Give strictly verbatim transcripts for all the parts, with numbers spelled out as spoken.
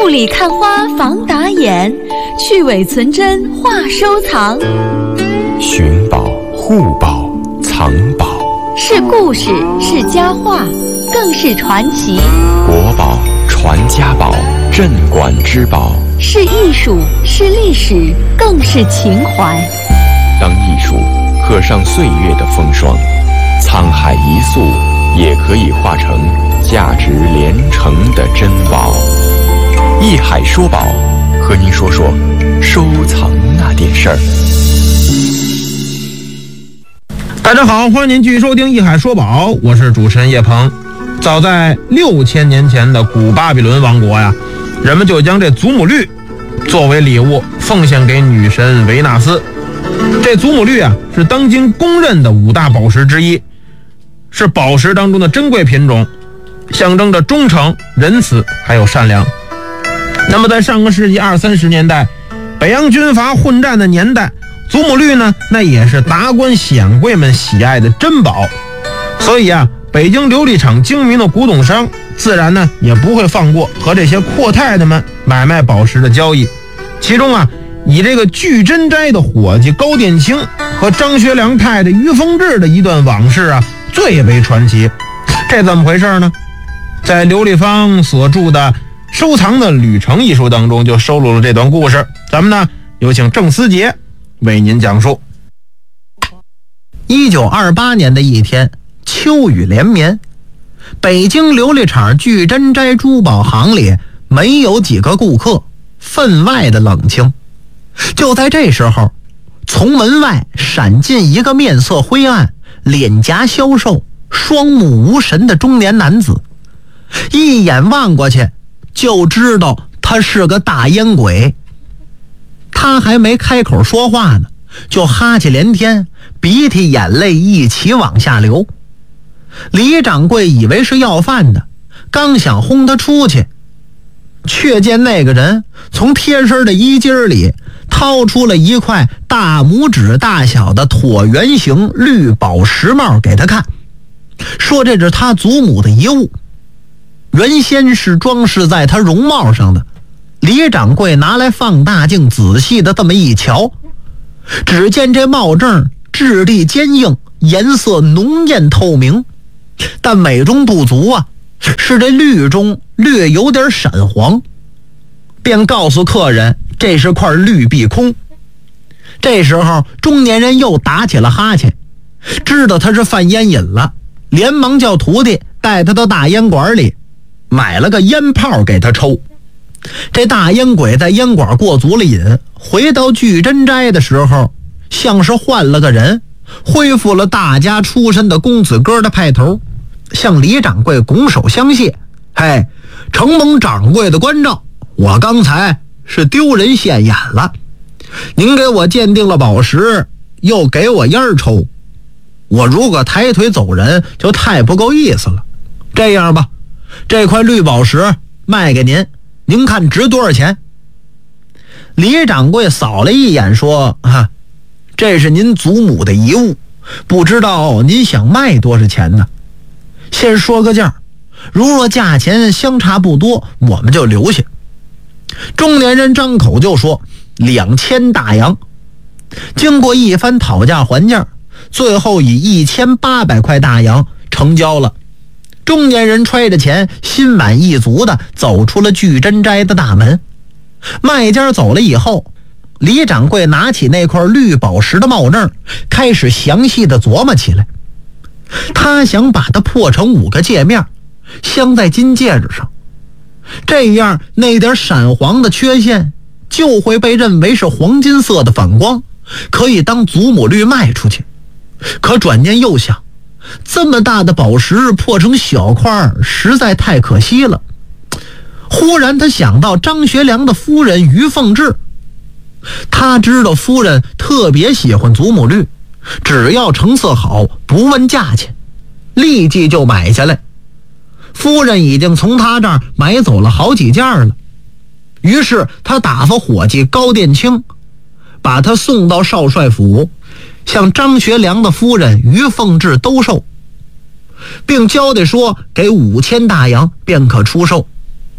雾里看花防打眼，去伪存真话收藏。 寻宝、护宝、藏宝， 是故事，是佳话，更是传奇。 国宝、传家宝，镇馆之宝， 是艺术，是历史，更是情怀。 当艺术刻上岁月的风霜，沧海一粟也可以化成价值连城的珍宝。艺海说宝，和您说说收藏那点事儿。 大家好，欢迎您继续收听艺海说宝，我是主持人叶鹏。早在六千年前的古巴比伦王国呀，人们就将这祖母绿作为礼物奉献给女神维纳斯。这祖母绿啊，是当今公认的五大宝石之一，是宝石当中的珍贵品种，象征着忠诚、仁慈还有善良。那么在上个世纪二三十年代，北洋军阀混战的年代，祖母绿呢，那也是达官显贵们喜爱的珍宝。所以啊，北京琉璃厂精明的古董商自然呢也不会放过和这些阔太太们买卖宝石的交易。其中啊，以这个聚珍斋的伙计高殿清和张学良太太于凤至的一段往事啊最为传奇。这怎么回事呢？在刘立芳所著的《收藏的旅程》一书当中就收录了这段故事，咱们呢有请郑思杰为您讲述。 一九二八年的一天，秋雨连绵，北京琉璃厂聚珍斋珠宝行里没有几个顾客，分外的冷清。就在这时候，从门外闪进一个面色灰暗、脸颊消瘦、双目无神的中年男子，一眼望过去就知道他是个大烟鬼。他还没开口说话呢，就哈气连天，鼻涕眼泪一起往下流。李掌柜以为是要饭的，刚想轰他出去，却见那个人从贴身的衣襟里掏出了一块大拇指大小的椭圆形绿宝石帽给他看，说这是他祖母的遗物，原先是装饰在他容貌上的。李掌柜拿来放大镜仔细的这么一瞧，只见这帽正质地坚硬，颜色浓艳透明，但美中不足啊，是这绿中略有点闪黄，便告诉客人这是块绿碧空。这时候中年人又打起了哈欠，知道他是犯烟瘾了，连忙叫徒弟带他到大烟馆里买了个烟泡给他抽。这大烟鬼在烟馆过足了瘾，回到聚珍斋的时候像是换了个人，恢复了大家出身的公子哥的派头，向李掌柜拱手相谢。嘿，承蒙掌柜的关照，我刚才是丢人现眼了，您给我鉴定了宝石，又给我烟抽，我如果抬腿走人就太不够意思了。这样吧，这块绿宝石卖给您，您看值多少钱？李掌柜扫了一眼说，啊，这是您祖母的遗物，不知道您想卖多少钱呢？先说个价，如若价钱相差不多，我们就留下。中年人张口就说两千大洋。经过一番讨价还价，最后以一千八百块大洋成交了。中年人揣着钱，心满意足地走出了聚珍斋的大门。卖家走了以后，李掌柜拿起那块绿宝石的帽证，开始详细地琢磨起来。他想把它破成五个界面，镶在金戒指上，这样那点闪黄的缺陷就会被认为是黄金色的反光，可以当祖母绿卖出去。可转念又想，这么大的宝石破成小块实在太可惜了。忽然他想到张学良的夫人于凤至，他知道夫人特别喜欢祖母绿，只要成色好，不问价钱，立即就买下来。夫人已经从他这儿买走了好几件了，于是他打发伙计高殿清把他送到少帅府，向张学良的夫人于凤至兜售，并交代说给五千大洋便可出售。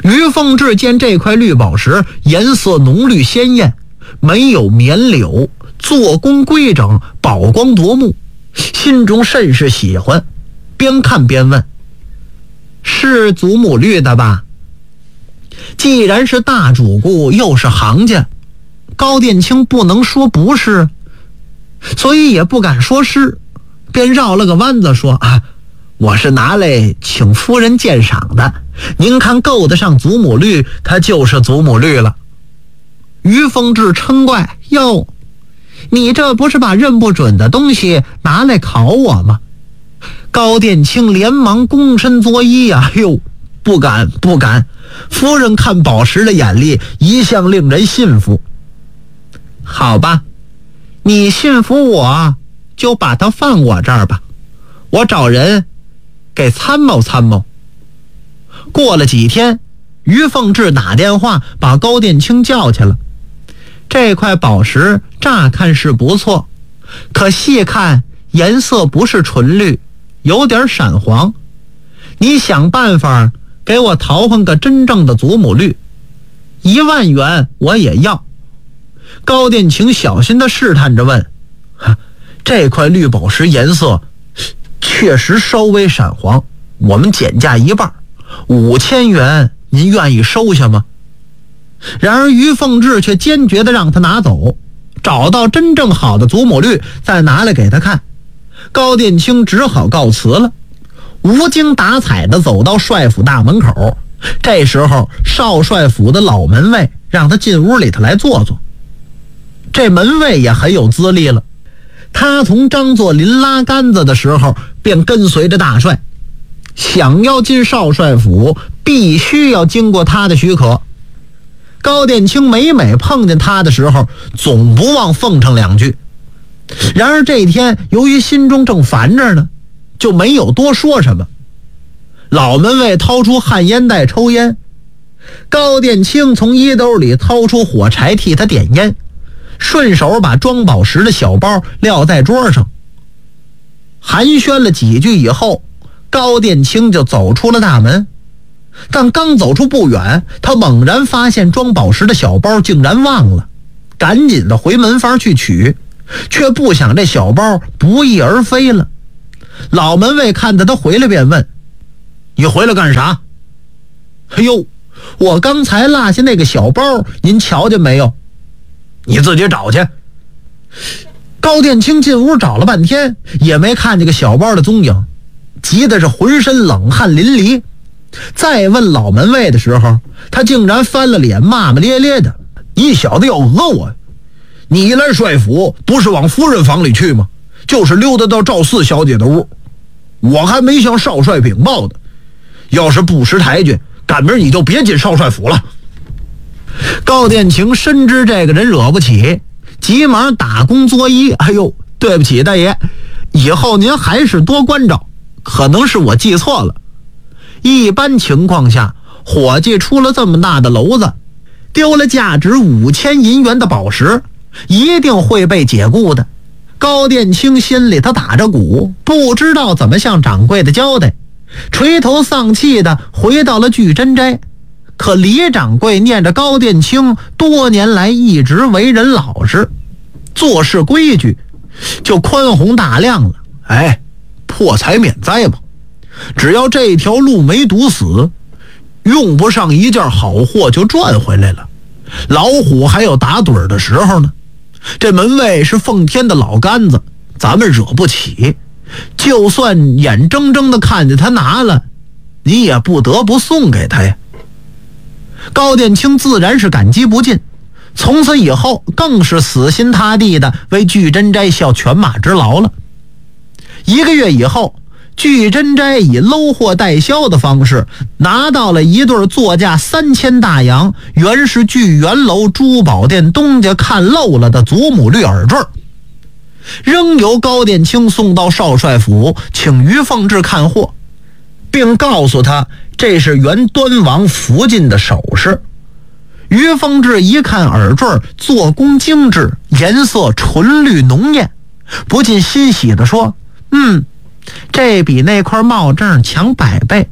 于凤至见这块绿宝石颜色浓绿鲜艳，没有棉柳，做工规整，宝光夺目，心中甚是喜欢，边看边问：是祖母绿的吧？既然是大主顾，又是行家，高殿卿不能说不是，所以也不敢说是，便绕了个弯子说：啊，我是拿来请夫人鉴赏的，您看够得上祖母绿，它就是祖母绿了。于凤至嗔怪：哟，你这不是把认不准的东西拿来考我吗？高殿卿连忙躬身作揖呀、啊，哟，不敢不敢，夫人看宝石的眼力一向令人信服。好吧，你信服我，就把它放我这儿吧，我找人给参谋参谋。过了几天，于凤至打电话把高殿卿叫去了。这块宝石乍看是不错，可细看颜色不是纯绿，有点闪黄，你想办法给我淘换个真正的祖母绿，一万元我也要。高殿卿小心地试探着问：这块绿宝石颜色确实稍微闪黄，我们减价一半，五千元您愿意收下吗？然而于凤至却坚决地让他拿走，找到真正好的祖母绿再拿来给他看。高殿卿只好告辞了，无精打采地走到帅府大门口。这时候少帅府的老门卫让他进屋里头来坐坐。这门卫也很有资历了，他从张作霖拉杆子的时候便跟随着大帅，想要进少帅府必须要经过他的许可。高殿卿每每碰见他的时候总不忘奉承两句，然而这一天由于心中正烦着呢，就没有多说什么。老门卫掏出旱烟袋抽烟，高殿卿从衣兜里掏出火柴替他点烟，顺手把装宝石的小包撂在桌上。寒暄了几句以后，高殿卿就走出了大门。但刚走出不远，他猛然发现装宝石的小包竟然忘了，赶紧的回门房去取，却不想这小包不翼而飞了。老门卫看着他回来便问：你回来干啥？哎呦，我刚才落下那个小包，您瞧见没有？你自己找去。高殿卿进屋找了半天，也没看见个小包的踪影，急得是浑身冷汗淋漓。再问老门卫的时候，他竟然翻了脸，骂骂咧咧的：你小子要讹我！你一来帅府不是往夫人房里去吗？就是溜达到赵四小姐的屋，我还没向少帅禀报的，要是不识抬举，赶明你就别进少帅府了。高殿卿深知这个人惹不起，急忙打躬作揖：哎呦，对不起大爷，以后您还是多关照，可能是我记错了。一般情况下，伙计出了这么大的篓子，丢了价值五千银元的宝石，一定会被解雇的。高殿卿心里他打着鼓，不知道怎么向掌柜的交代，垂头丧气的回到了聚珍斋。可李掌柜念着高殿卿多年来一直为人老实，做事规矩，就宽宏大量了。哎，破财免灾吧，只要这条路没堵死，用不上一件好货就赚回来了。老虎还有打盹的时候呢，这门卫是奉天的老杆子，咱们惹不起，就算眼睁睁的看着他拿了，你也不得不送给他呀。高殿卿自然是感激不尽，从此以后更是死心塌地的为聚珍斋效犬马之劳了。一个月以后，聚珍斋以搂货代销的方式拿到了一对作价三千大洋，原是聚元楼珠宝店东家看漏了的祖母绿耳坠，仍由高殿卿送到少帅府，请于凤至看货，并告诉他这是原端王福晋的首饰。于凤至一看耳坠做工精致，颜色纯绿浓艳，不禁欣喜地说：嗯，这比那块帽证强百倍，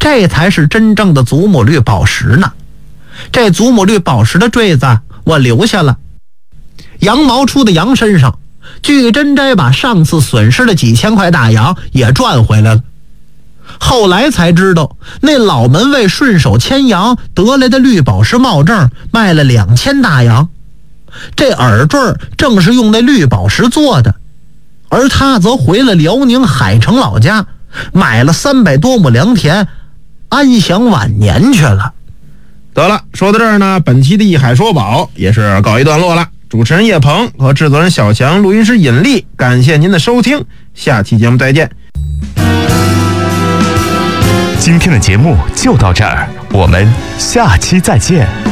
这才是真正的祖母绿宝石呢。这祖母绿宝石的坠子我留下了，羊毛出的羊身上，据真斋把上次损失的几千块大洋也赚回来了。后来才知道，那老门卫顺手牵羊得来的绿宝石帽证卖了两千大洋，这耳坠正是用那绿宝石做的，而他则回了辽宁海城老家，买了三百多亩良田，安享晚年去了。 得了，说到这儿呢，本期的一海说宝也是告一段落了。主持人叶鹏和制作人小强，录音师尹力，感谢您的收听，下期节目再见。 今天的节目就到这儿，我们下期再见。